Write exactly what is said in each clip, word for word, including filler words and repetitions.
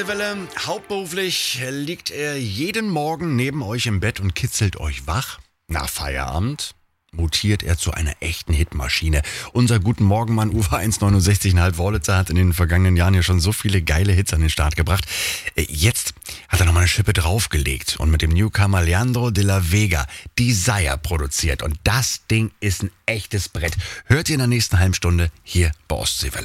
Welle. Hauptberuflich liegt er jeden Morgen neben euch im Bett und kitzelt euch wach. Nach Feierabend mutiert er zu einer echten Hitmaschine. Unser Guten Morgenmann Uwe eins neunundsechzig Komma fünf Wörlitzer hat in den vergangenen Jahren ja schon so viele geile Hits an den Start gebracht. Jetzt hat er nochmal eine Schippe draufgelegt und mit dem Newcomer Leandro de la Vega Desire produziert. Und das Ding ist ein echtes Brett. Hört ihr in der nächsten halben Stunde hier bei Ostseewelle.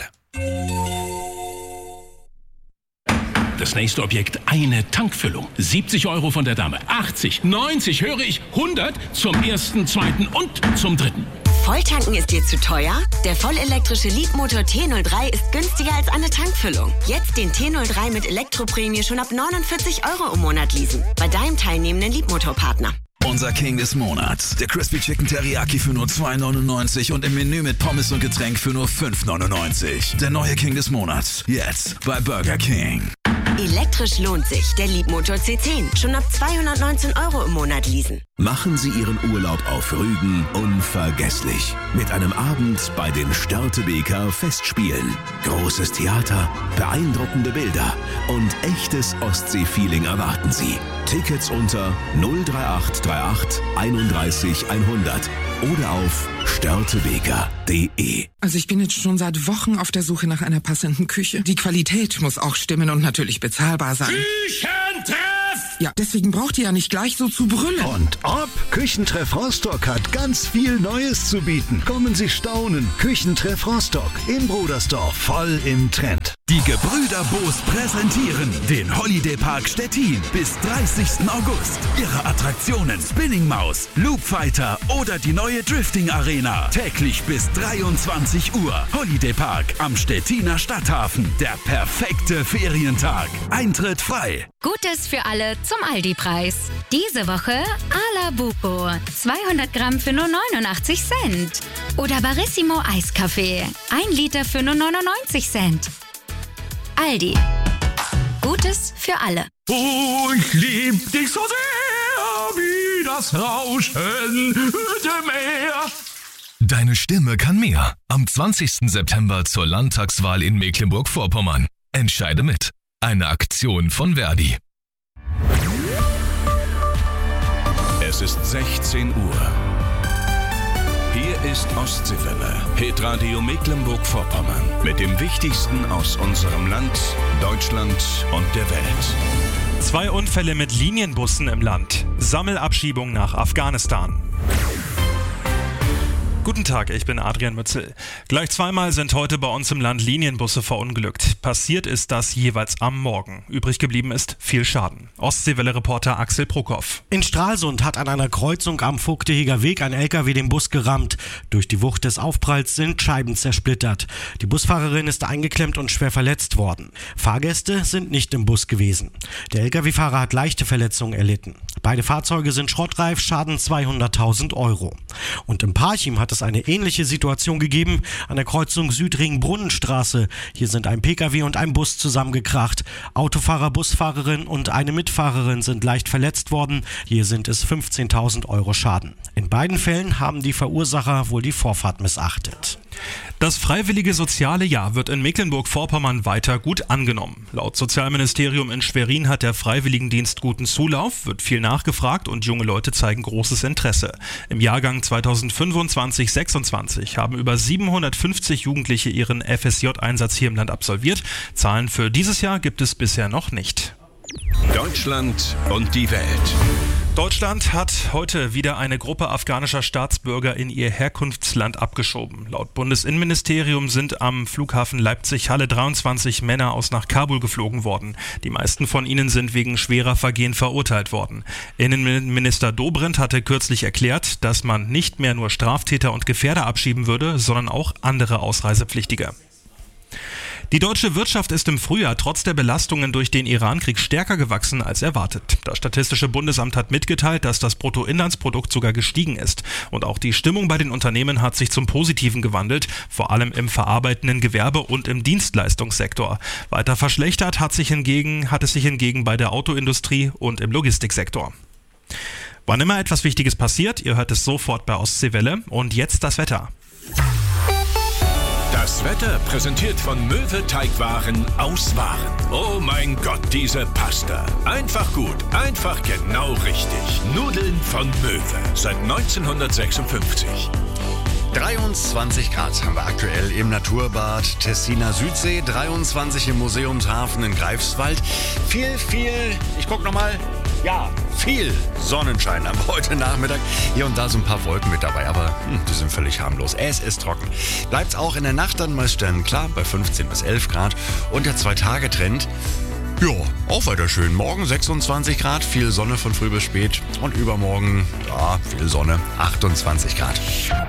Das nächste Objekt, eine Tankfüllung. siebzig Euro von der Dame. achtzig, neunzig, höre ich, hundert zum ersten, zweiten und zum dritten. Volltanken ist dir zu teuer? Der vollelektrische Leadmotor T null drei ist günstiger als eine Tankfüllung. Jetzt den T null drei mit Elektroprämie schon ab neunundvierzig Euro im Monat leasen. Bei deinem teilnehmenden Leadmotorpartner. Unser King des Monats. Der Crispy Chicken Teriyaki für nur zwei neunundneunzig und im Menü mit Pommes und Getränk für nur fünf neunundneunzig. Der neue King des Monats. Jetzt bei Burger King. Elektrisch lohnt sich. Der Leadmotor C zehn. Schon ab zweihundertneunzehn Euro im Monat leasen. Machen Sie Ihren Urlaub auf Rügen unvergesslich. Mit einem Abend bei den Störtebeker Festspielen. Großes Theater, beeindruckende Bilder und echtes Ostsee-Feeling erwarten Sie. Tickets unter null drei acht drei acht einunddreißig hundert oder auf störtebeker punkt de. Also ich bin jetzt schon seit Wochen auf der Suche nach einer passenden Küche. Die Qualität muss auch stimmen und natürlich bezahlbar sein. Küchentreff! Ja, deswegen braucht ihr ja nicht gleich so zu brüllen. Und ob? Küchentreff Rostock hat ganz viel Neues zu bieten. Kommen Sie staunen. Küchentreff Rostock im Brudersdorf, voll im Trend. Die Gebrüder Boos präsentieren den Holiday Park Stettin bis dreißigsten August. Ihre Attraktionen Spinning Maus, Loop Fighter oder die neue Drifting Arena. Täglich bis dreiundzwanzig Uhr. Holiday Park am Stettiner Stadthafen. Der perfekte Ferientag. Eintritt frei. Gutes für alle zum Aldi-Preis. Diese Woche Ala Buco. zweihundert Gramm für nur neunundachtzig Cent. Oder Barissimo Eiskaffee. ein Liter für nur neunundneunzig Cent. Aldi. Gutes für alle. Oh, ich lieb dich so sehr, wie das Rauschen dem Meer. Deine Stimme kann mehr. Am zwanzigsten September zur Landtagswahl in Mecklenburg-Vorpommern. Entscheide mit. Eine Aktion von Verdi. Es ist sechzehn Uhr. Hier ist Ostseewelle, Hitradio Mecklenburg-Vorpommern. Mit dem Wichtigsten aus unserem Land, Deutschland und der Welt. Zwei Unfälle mit Linienbussen im Land. Sammelabschiebung nach Afghanistan. Guten Tag, ich bin Adrian Mützel. Gleich zweimal sind heute bei uns im Land Linienbusse verunglückt. Passiert ist das jeweils am Morgen. Übrig geblieben ist viel Schaden. Ostseewelle-Reporter Axel Prokop. In Stralsund hat an einer Kreuzung am Vogteheger Weg ein L K W den Bus gerammt. Durch die Wucht des Aufpralls sind Scheiben zersplittert. Die Busfahrerin ist eingeklemmt und schwer verletzt worden. Fahrgäste sind nicht im Bus gewesen. Der L K W-Fahrer hat leichte Verletzungen erlitten. Beide Fahrzeuge sind schrottreif, Schaden zweihunderttausend Euro. Und im Parchim hat es eine ähnliche Situation gegeben an der Kreuzung Südring-Brunnenstraße. Hier sind ein Pkw und ein Bus zusammengekracht. Autofahrer, Busfahrerin und eine Mitfahrerin sind leicht verletzt worden. Hier sind es fünfzehntausend Euro Schaden. In beiden Fällen haben die Verursacher wohl die Vorfahrt missachtet. Das freiwillige soziale Jahr wird in Mecklenburg-Vorpommern weiter gut angenommen. Laut Sozialministerium in Schwerin hat der Freiwilligendienst guten Zulauf, wird viel nachgefragt und junge Leute zeigen großes Interesse. Im Jahrgang zweitausendfünfundzwanzig sechsundzwanzig haben über siebenhundertfünfzig Jugendliche ihren F S J-Einsatz hier im Land absolviert. Zahlen für dieses Jahr gibt es bisher noch nicht. Deutschland und die Welt. Deutschland hat heute wieder eine Gruppe afghanischer Staatsbürger in ihr Herkunftsland abgeschoben. Laut Bundesinnenministerium sind am Flughafen Leipzig-Halle dreiundzwanzig Männer aus nach Kabul geflogen worden. Die meisten von ihnen sind wegen schwerer Vergehen verurteilt worden. Innenminister Dobrindt hatte kürzlich erklärt, dass man nicht mehr nur Straftäter und Gefährder abschieben würde, sondern auch andere Ausreisepflichtige. Die deutsche Wirtschaft ist im Frühjahr trotz der Belastungen durch den Irankrieg stärker gewachsen als erwartet. Das Statistische Bundesamt hat mitgeteilt, dass das Bruttoinlandsprodukt sogar gestiegen ist. Und auch die Stimmung bei den Unternehmen hat sich zum Positiven gewandelt, vor allem im verarbeitenden Gewerbe und im Dienstleistungssektor. Weiter verschlechtert hat, sich hingegen, hat es sich hingegen bei der Autoindustrie und im Logistiksektor. Wann immer etwas Wichtiges passiert, ihr hört es sofort bei Ostseewelle. Und jetzt das Wetter. Das Wetter präsentiert von Möwe Teigwaren aus Waren. Oh mein Gott, diese Pasta. Einfach gut, einfach genau richtig. Nudeln von Möwe. Seit neunzehnhundertsechsundfünfzig. dreiundzwanzig Grad haben wir aktuell im Naturbad Tessiner Südsee, dreiundzwanzig im Museumshafen in Greifswald. Viel, viel, ich guck nochmal, ja, viel Sonnenschein haben wir heute Nachmittag. Hier und da so ein paar Wolken mit dabei, aber hm, die sind völlig harmlos. Es ist trocken. Bleibt's auch in der Nacht dann meist dann klar bei fünfzehn bis elf Grad. Und der Zwei-Tage-Trend, ja, auch weiter schön. Morgen sechsundzwanzig Grad, viel Sonne von früh bis spät. Und übermorgen, ja, viel Sonne, achtundzwanzig Grad.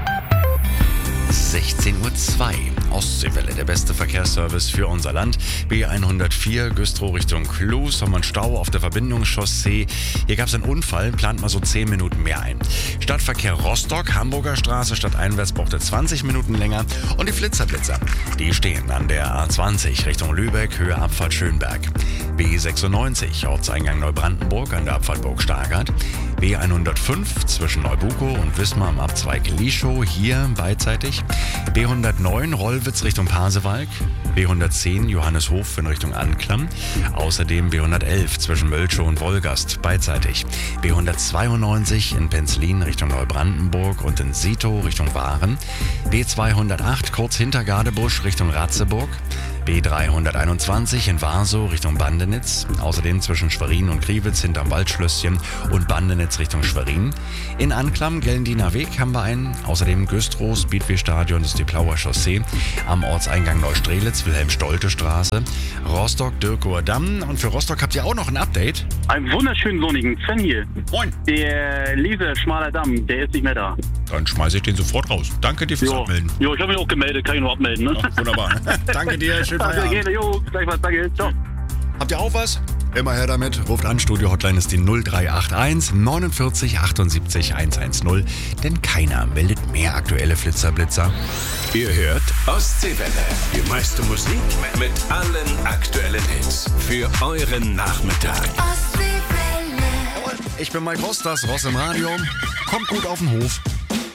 sechzehn Uhr zwei. Ostseewelle, der beste Verkehrsservice für unser Land. B hundertvier, Güstrow Richtung Klus, haben wir einen Stau auf der Verbindungschaussee. Hier gab es einen Unfall, plant mal so zehn Minuten mehr ein. Stadtverkehr Rostock, Hamburger Straße, stadteinwärts brauchte zwanzig Minuten länger. Und die Flitzerblitzer, die stehen an der A zwanzig Richtung Lübeck, Höhe Abfahrt Schönberg. B sechsundneunzig, Ortseingang Neubrandenburg an der Abfahrt Burg-Stargard. B hundertfünf zwischen Neubuko und Wismar am Abzweig Lischow, hier beidseitig. B hundertneun Rollwitz Richtung Pasewalk. B hundertzehn Johanneshof in Richtung Anklam. Außerdem B hundertelf zwischen Mölchow und Wolgast beidseitig. B hundertzweiundneunzig in Penzlin Richtung Neubrandenburg und in Sito Richtung Waren. B zweihundertacht kurz hinter Gadebusch Richtung Ratzeburg. B dreihunderteinundzwanzig in Warsow Richtung Bandenitz, außerdem zwischen Schwerin und Kriwitz hinterm Waldschlösschen und Bandenitz Richtung Schwerin. In Anklam Gellendiner Weg haben wir einen, außerdem Güstrow, Speedway-Stadion, das ist die Plauer Chaussee, am Ortseingang Neustrelitz, Wilhelm-Stolte-Straße, Rostock, Dirkower Damm. Und für Rostock habt ihr auch noch ein Update. Einen wunderschönen sonnigen Sven hier. Moin. Der Lese Schmaler Damm, der ist nicht mehr da. Dann schmeiße ich den sofort raus. Danke dir fürs jo. Abmelden. Jo, ich habe mich auch gemeldet, kann ich nur abmelden. Ne? Ach, wunderbar. Danke dir, schönen Danke, Feierabend. gerne, jo, gleichfalls, danke, ciao. Habt ihr auch was? Immer her damit. Ruft an, Studio-Hotline ist die null drei acht eins neunundvierzig achtundsiebzig hundertzehn. Denn keiner meldet mehr aktuelle Flitzerblitzer. Ihr hört Ostseewelle. Die meiste Musik mit allen aktuellen Hits. Für euren Nachmittag. Ich bin Mike Ross, das Ross im Radio. Kommt gut auf den Hof.